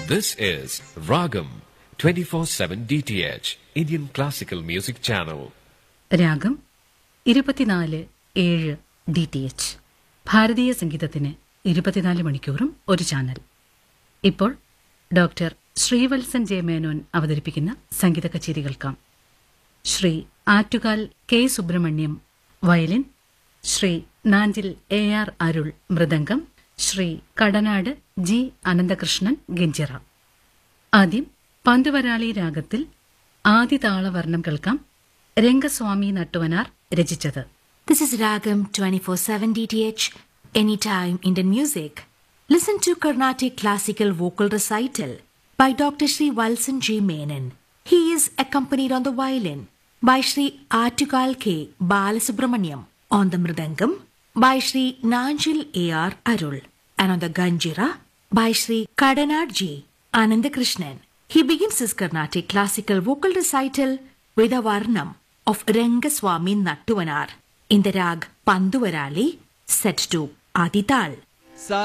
This is Ragam 24/7 DTH Indian Classical Music Channel. രാഗം 24/7 DTH ഭാരതീയ സംഗീതത്തിന് 24 മണിക്കൂറും ഒരു ചാനൽ. ഇപ്പോൾ ഡോക്ടർ ശ്രീവത്സൻ ജെ മേനോൻ അവതരിപ്പിക്കുന്ന സംഗീത കച്ചേരി കേൾക്കാം. Shri Attukal K Subrahmanyam violin, Shri Nanjil AR അരുൾ മൃദംഗം, ശ്രീ കടനാട് G അനന്തകൃഷ്ണൻ ഗഞ്ചിറ. ആദ്യം പന്തുവരാളി രാഗത്തിൽ ആദിതാളവർണ്ണം കേൾക്കാം. രംഗസ്വാമി നട്ടുവനാർ രചിച്ചത്. This is Ragam 24/7 DTH, anytime Indian music. Listen to Carnatic classical vocal recital by Dr. Sri Valsan J. Menon. He is accompanied on the violin by Sri Attukal K. Balasubramaniam, on the mridangam by Sri Nanjil AR Arul, and on the ganjira by Sri Kadanad G. Anandakrishnan. He begins his Carnatic classical vocal recital with a varnam of Rangaswamy Nattuvanar in the rag Panduvarali, set to Adital.